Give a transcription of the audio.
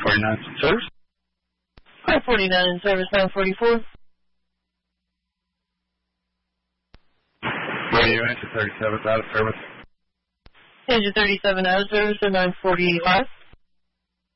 49 service. 549 in service, 944. Radio Engine 37 out of service. Engine 37 out of service at 945.